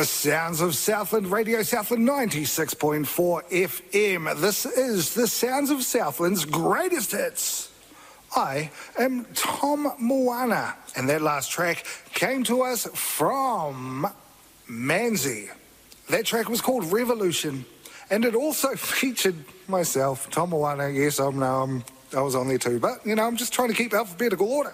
The Sounds of Southland, Radio Southland 96.4 FM. This is the Sounds of Southland's greatest hits. I am Tom Moana, and that last track came to us from Manzi. That track was called Revolution, and it also featured myself, Tom Moana. Yes, I was on there too, but I'm just trying to keep alphabetical order.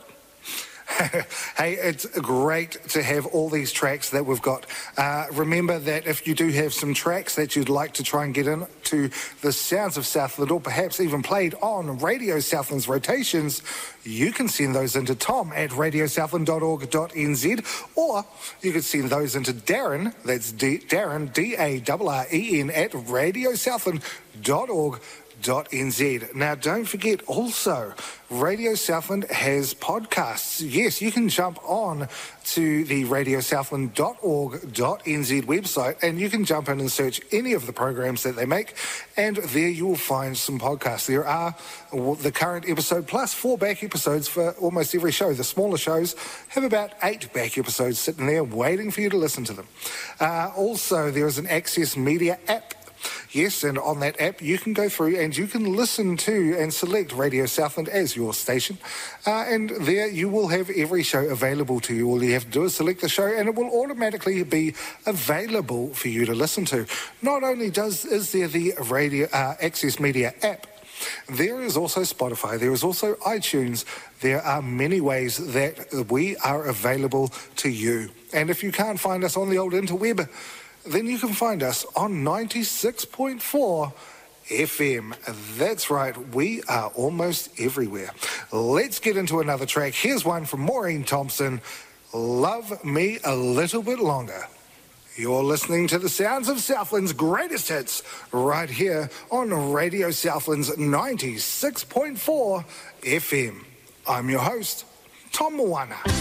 Hey, it's great to have all these tracks that we've got. Remember that if you do have some tracks that you'd like to try and get into the Sounds of Southland, or perhaps even played on Radio Southland's rotations, you can send those into Tom at radiosouthland.org.nz, or you could send those into Darren, that's Darren, D-A-R-R-E-N, at radiosouthland.org.nz. Now, don't forget also, Radio Southland has podcasts. Yes, you can jump on to the radiosouthland.org.nz website, and you can jump in and search any of the programs that they make, and there you will find some podcasts. There are the current episode plus 4 back episodes for almost every show. The smaller shows have about 8 back episodes sitting there waiting for you to listen to them. Also, there is an Access Media app. Yes, and on that app you can go through and you can listen to and select Radio Southland as your station, and there you will have every show available to you. All you have to do is select the show and it will automatically be available for you to listen to. Not only is there the Radio Access Media app, there is also Spotify, there is also iTunes. There are many ways that we are available to you. And if you can't find us on the old interweb, then you can find us on 96.4 FM. That's right, we are almost everywhere. Let's get into another track. Here's one from Maureen Thompson, Love Me a Little Bit Longer. You're listening to the Sounds of Southland's greatest hits right here on Radio Southland's 96.4 FM. I'm your host, Tom Moana.